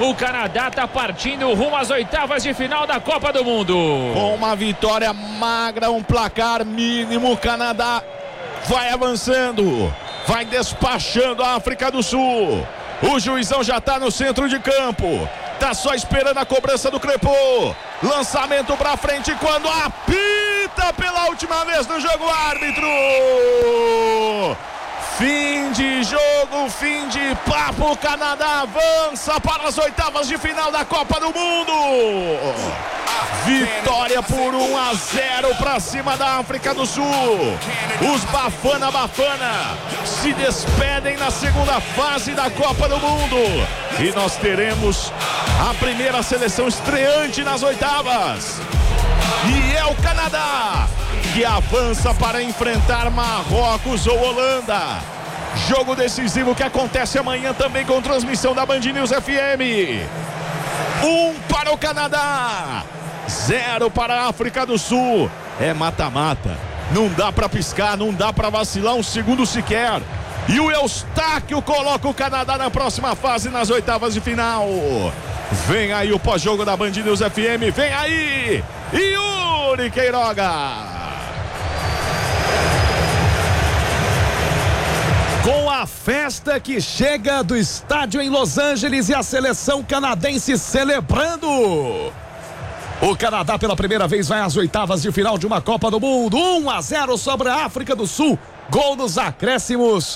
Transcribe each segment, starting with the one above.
O Canadá está partindo rumo às oitavas de final da Copa do Mundo. Com uma vitória magra, um placar mínimo, o Canadá vai avançando, vai despachando a África do Sul. O juizão já está no centro de campo, tá só esperando a cobrança do Crepô. Lançamento pra frente quando apita pela última vez no jogo, árbitro. Fim de jogo, fim de papo. O Canadá avança para as oitavas de final da Copa do Mundo. Vitória por 1-0 para cima da África do Sul. Os Bafana Bafana se despedem na segunda fase da Copa do Mundo. E nós teremos a primeira seleção estreante nas oitavas. E é o Canadá que avança para enfrentar Marrocos ou Holanda. Jogo decisivo que acontece amanhã também com transmissão da Band News FM. 1 para o Canadá, 0 para a África do Sul. É mata-mata, não dá para piscar, não dá para vacilar um segundo sequer. E o Eustáquio coloca o Canadá na próxima fase, nas oitavas de final. Vem aí o pós-jogo da Band News FM, vem aí Yuri Queiroga. Com a festa que chega do estádio em Los Angeles e a seleção canadense celebrando. O Canadá pela primeira vez vai às oitavas de final de uma Copa do Mundo. 1-0 sobre a África do Sul. Gol nos acréscimos.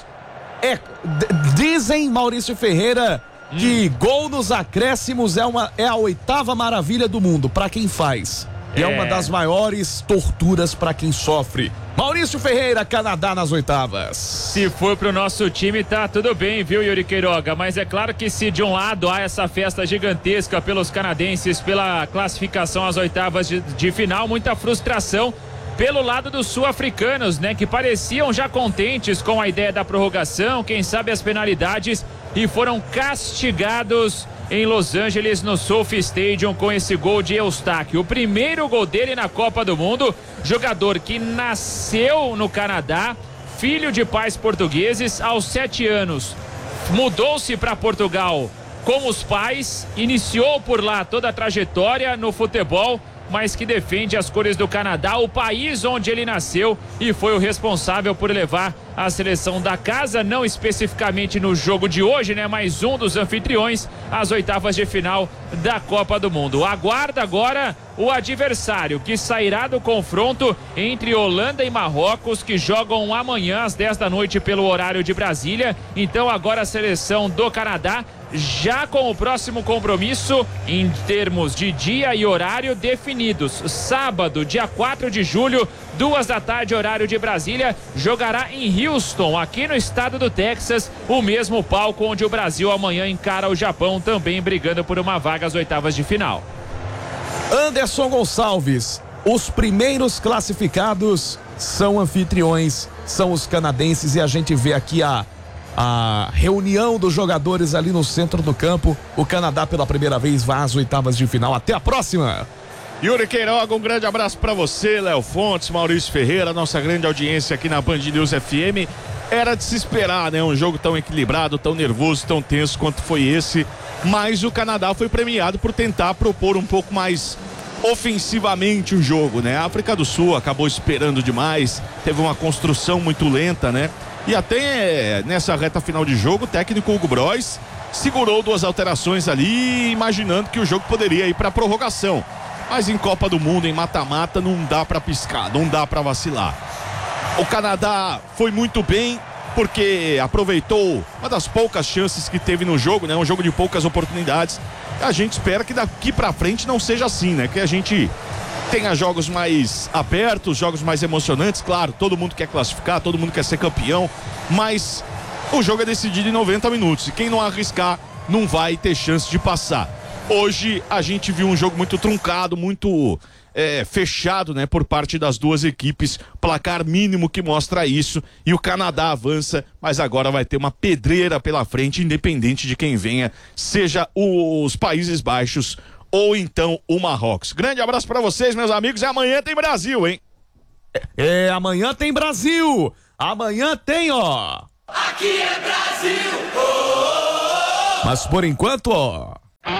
Dizem, Maurício Ferreira, que gol nos acréscimos é a oitava maravilha do mundo para quem faz. É uma das maiores torturas para quem sofre. Maurício Ferreira, Canadá nas oitavas. Se for pro nosso time, tá tudo bem, viu, Yuri Queiroga? Mas é claro que se de um lado há essa festa gigantesca pelos canadenses, pela classificação às oitavas de final, muita frustração pelo lado dos sul-africanos, né? Que pareciam já contentes com a ideia da prorrogação, quem sabe as penalidades, e foram castigados em Los Angeles, no SoFi Stadium, com esse gol de Eustáquio. O primeiro gol dele na Copa do Mundo, jogador que nasceu no Canadá, filho de pais portugueses, aos 7 anos mudou-se para Portugal com os pais, iniciou por lá toda a trajetória no futebol, mas que defende as cores do Canadá, o país onde ele nasceu, e foi o responsável por levar a seleção da casa, não especificamente no jogo de hoje, né, mas um dos anfitriões, às oitavas de final da Copa do Mundo. Aguarda agora o adversário, que sairá do confronto entre Holanda e Marrocos, que jogam amanhã às 10 da noite pelo horário de Brasília. Então agora a seleção do Canadá já com o próximo compromisso em termos de dia e horário definidos. Sábado, dia 4 de julho, 2 da tarde, horário de Brasília, jogará em Houston, aqui no estado do Texas, o mesmo palco onde o Brasil amanhã encara o Japão, também brigando por uma vaga às oitavas de final. Anderson Gonçalves, os primeiros classificados são anfitriões, são os canadenses, e a gente vê aqui a reunião dos jogadores ali no centro do campo. O Canadá pela primeira vez vai às oitavas de final. Até a próxima. Yuri Queiroga, um grande abraço para você, Léo Fontes, Maurício Ferreira, nossa grande audiência aqui na Band News FM. Era de se esperar, né? Um jogo tão equilibrado, tão nervoso, tão tenso quanto foi esse, mas o Canadá foi premiado por tentar propor um pouco mais ofensivamente o jogo, né? A África do Sul acabou esperando demais, teve uma construção muito lenta, né? E até nessa reta final de jogo, o técnico Hugo Broz segurou 2 alterações ali, imaginando que o jogo poderia ir para prorrogação. Mas em Copa do Mundo, em mata-mata, não dá para piscar, não dá para vacilar. O Canadá foi muito bem, porque aproveitou uma das poucas chances que teve no jogo, né? Um jogo de poucas oportunidades. A gente espera que daqui para frente não seja assim, né? Que a gente tenha jogos mais abertos, jogos mais emocionantes. Claro, todo mundo quer classificar, todo mundo quer ser campeão, mas o jogo é decidido em 90 minutos e quem não arriscar não vai ter chance de passar. Hoje a gente viu um jogo muito truncado, muito fechado, né, por parte das duas equipes, placar mínimo que mostra isso, e o Canadá avança, mas agora vai ter uma pedreira pela frente, independente de quem venha, seja os Países Baixos ou então o Marrocos. Grande abraço pra vocês, meus amigos, e amanhã tem Brasil, hein? Amanhã tem Brasil, amanhã tem, ó. Aqui é Brasil! Oh, oh, oh. Mas por enquanto, ó.